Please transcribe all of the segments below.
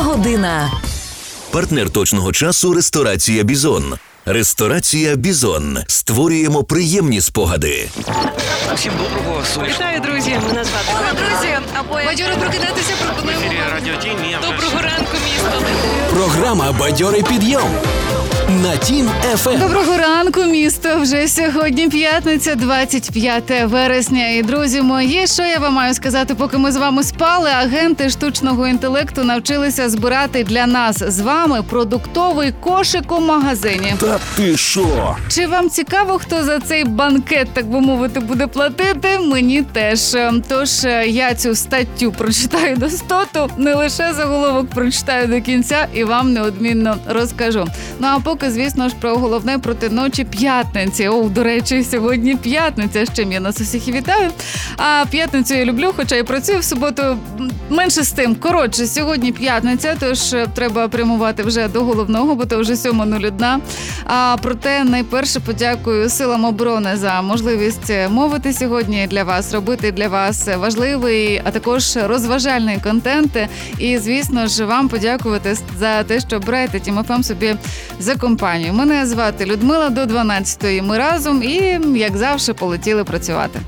година. Партнер точного часу – ресторація «Бізон». Ресторація «Бізон». Створюємо приємні спогади. Всім доброго сонячного. Вітаю, друзі! Мене звати. Друзі, бадьоро прокидатися пропонуємо. Радіо Тінь. Доброго ранку, місто. Програма «Бадьорий підйом» на Тім ФМ. Доброго ранку, місто. Вже сьогодні п'ятниця, 25 вересня. І, друзі мої, що я вам маю сказати, поки ми з вами спали, агенти штучного інтелекту навчилися збирати для нас з вами продуктовий кошик у магазині. Та ти що? Чи вам цікаво, хто за цей банкет, так би мовити, буде платити? Мені теж. Тож я цю статтю прочитаю до стоту, не лише заголовок прочитаю до кінця і вам неодмінно розкажу. Ну а поки, звісно ж, про головне проти ночі п'ятниці. До речі, сьогодні п'ятниця, з чим я нас усіх і вітаю. А п'ятницю я люблю, хоча і працюю в суботу. Менше з тим. Коротше, сьогодні п'ятниця, тож треба прямувати вже до головного, бо то вже 7:01. А проте найперше подякую силам оборони за можливість мовити сьогодні для вас, робити для вас важливий, а також розважальний контент. І, звісно ж, вам подякувати за те, що берете Тім ФМ собі за компанію. Мене звати Людмила, до 12-ї ми разом і, як завжди, полетіли працювати.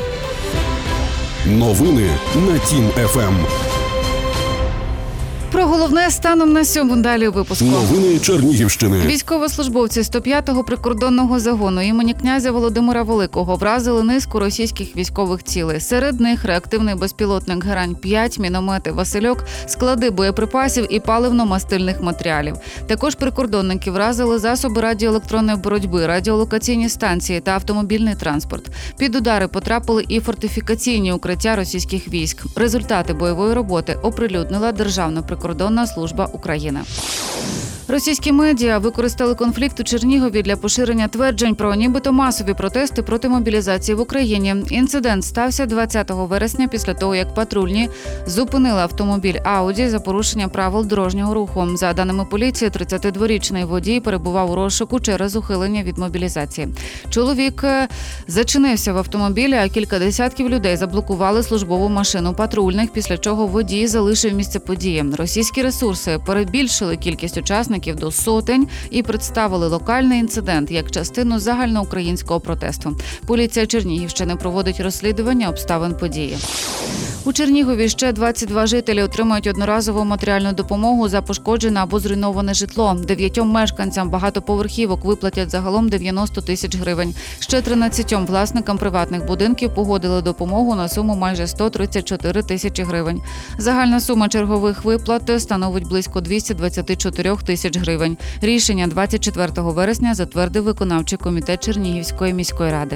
Новини на Тім ФМ. Про головне станом на 7:00 далі у випуску. Новини Чернігівщини. Військовослужбовці 105-го прикордонного загону імені князя Володимира Великого вразили низку російських військових цілей. Серед них реактивний безпілотник «Герань-5», міномети «Васильок», склади боєприпасів і паливно-мастильних матеріалів. Також прикордонники вразили засоби радіоелектронної боротьби, радіолокаційні станції та автомобільний транспорт. Під удари потрапили і фортифікаційні укриття російських військ. Результати бойової роботи оприлюднила Державна прикордонна служба України. Російські медіа використали конфлікт у Чернігові для поширення тверджень про нібито масові протести проти мобілізації в Україні. Інцидент стався 20 вересня після того, як патрульні зупинили автомобіль «Ауді» за порушення правил дорожнього руху. За даними поліції, 32-річний водій перебував у розшуку через ухилення від мобілізації. Чоловік зачинився в автомобілі, а кілька десятків людей заблокували службову машину патрульних, після чого водій залишив місце події. Російські ресурси перебільшили кількість учасників до сотень і представили локальний інцидент як частину загальноукраїнського протесту. Поліція Чернігівщини проводить розслідування обставин події. У Чернігові ще 22 жителі отримають одноразову матеріальну допомогу за пошкоджене або зруйноване житло. 9 мешканцям багатоповерхівок виплатять загалом 90 тисяч гривень. Ще 13 власникам приватних будинків погодили допомогу на суму майже 134 тисячі гривень. Загальна сума чергових виплат становить близько 224 тисяч гривень. Рішення 24 вересня затвердив виконавчий комітет Чернігівської міської ради.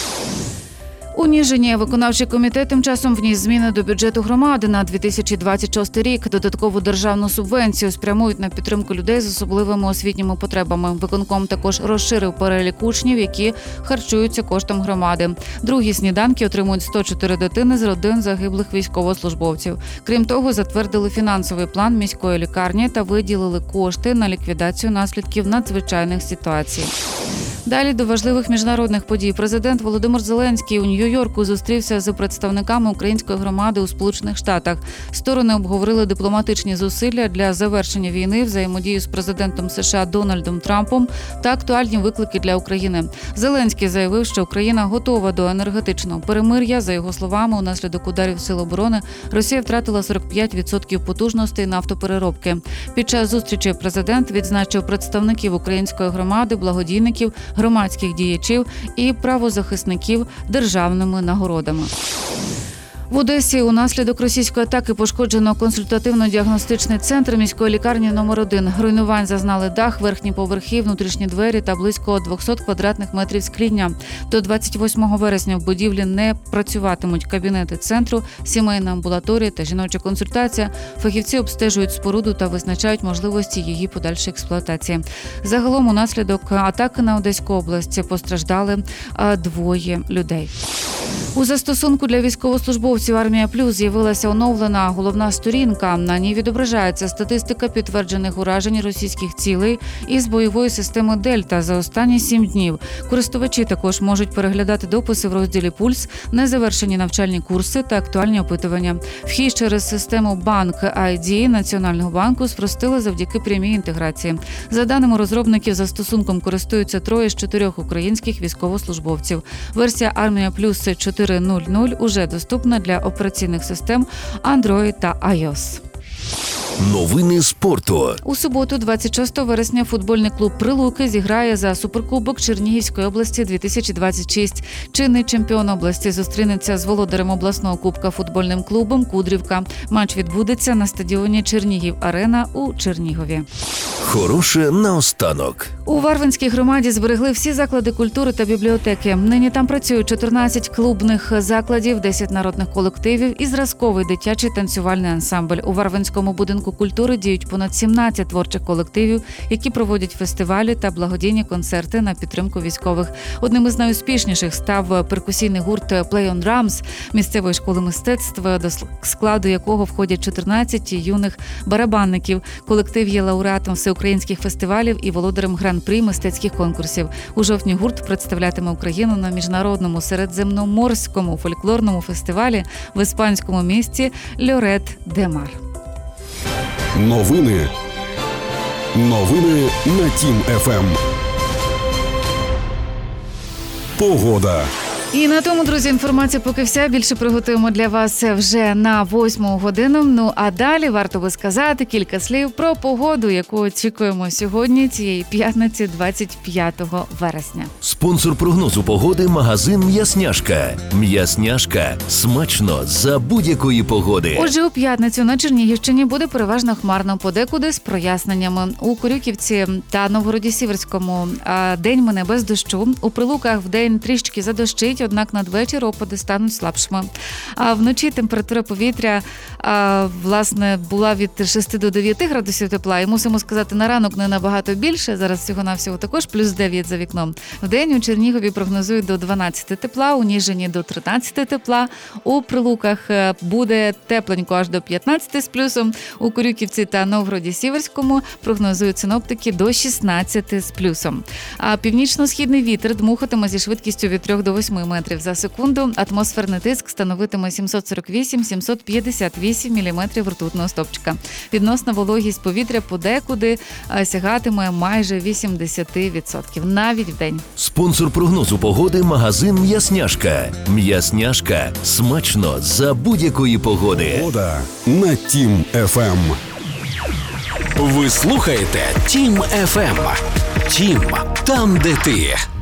У Ніжині виконавчий комітет тим часом вніс зміни до бюджету громади на 2026 рік. Додаткову державну субвенцію спрямують на підтримку людей з особливими освітніми потребами. Виконком також розширив перелік учнів, які харчуються коштом громади. Другі сніданки отримують 104 дитини з родин загиблих військовослужбовців. Крім того, затвердили фінансовий план міської лікарні та виділили кошти на ліквідацію наслідків надзвичайних ситуацій. Далі до важливих міжнародних подій. Президент Володимир Зеленський у Нью-Йорку зустрівся з представниками української громади у Сполучених Штатах. Сторони обговорили дипломатичні зусилля для завершення війни, взаємодію з президентом США Дональдом Трампом та актуальні виклики для України. Зеленський заявив, що Україна готова до енергетичного перемир'я. За його словами, унаслідок ударів Сил оборони Росія втратила 45% потужностей нафтопереробки. Під час зустрічі президент відзначив представників української громади, благодійників, громадських діячів і правозахисників державними нагородами. В Одесі унаслідок російської атаки пошкоджено консультативно-діагностичний центр міської лікарні номер 1. Руйнувань зазнали дах, верхні поверхи, внутрішні двері та близько 200 квадратних метрів скління. До 28 вересня в будівлі не працюватимуть кабінети центру, сімейна амбулаторія та жіноча консультація. Фахівці обстежують споруду та визначають можливості її подальшої експлуатації. Загалом унаслідок атаки на Одеську область постраждали 2 людей. У застосунку для військовослужбовців ресурсів «Армія Плюс» з'явилася оновлена головна сторінка. На ній відображається статистика підтверджених уражень російських цілей із бойової системи «Дельта» за останні 7 днів. Користувачі також можуть переглядати дописи в розділі «Пульс», незавершені навчальні курси та актуальні опитування. Вхід через систему «Банк ID» Національного банку спростили завдяки прямій інтеграції. За даними розробників, застосунком користуються 3 з 4 українських військовослужбовців. Версія «Армія Плюс» 4.0.0 уже доступна для операційних систем Android та iOS. Новини спорту. У суботу, 26 вересня, футбольний клуб «Прилуки» зіграє за Суперкубок Чернігівської області 2026. Чинний чемпіон області зустрінеться з володарем обласного кубка футбольним клубом «Кудрівка». Матч відбудеться на стадіоні «Чернігів-Арена» у Чернігові. Хороше наостанок. У Варвинській громаді зберегли всі заклади культури та бібліотеки. Нині там працюють 14 клубних закладів, 10 народних колективів і зразковий дитячий танцювальний ансамбль. У Варвинському будинку культури діють понад 17 творчих колективів, які проводять фестивалі та благодійні концерти на підтримку військових. Одним із найуспішніших став перкусійний гурт «Play on Drums» місцевої школи мистецтв, до складу якого входять 14 юних барабанників. Колектив є лауреатом всеукраїнських фестивалів і володарем гран-прі мистецьких конкурсів. У жовтні гурт представлятиме Україну на міжнародному середземноморському фольклорному фестивалі в іспанському місті Льорет-де-Мар. Новини на Тім ФМ. Погода. І на тому, друзі, інформація поки вся. Більше приготуємо для вас вже на 8 годину. Ну а далі варто би сказати кілька слів про погоду, яку очікуємо сьогодні, цієї п'ятниці, 25 вересня. Спонсор прогнозу погоди – магазин «М'ясняшка». «М'ясняшка» – смачно за будь-якої погоди. Отже, у п'ятницю на Чернігівщині буде переважно хмарно, подекуди з проясненнями. У Корюківці та Новгороді-Сіверському день мине без дощу. У Прилуках вдень трішки задощить, однак надвечір опади стануть слабшими. А вночі температура повітря, власне, була від 6 до 9 градусів тепла. І мусимо сказати, на ранок не набагато більше. Зараз всього-навсього також плюс 9 за вікном. Вдень у Чернігові прогнозують до 12 тепла, у Ніжині до 13 тепла. У Прилуках буде тепленько аж до 15 з плюсом. У Корюківці та Новгороді-Сіверському прогнозують синоптики до 16 з плюсом. А північно-східний вітер дмухатиме зі швидкістю від 3 до 8 метрів за секунду. Атмосферний тиск становитиме 748-758 міліметрів ртутного стовпчика. Відносна вологість повітря подекуди сягатиме майже 80%, навіть вдень. Спонсор прогнозу погоди – магазин «М'ясняшка». «М'ясняшка» – смачно за будь-якої погоди. Погода на Тім ФМ. Ви слухаєте Тім ФМ. Тім, там, де ти.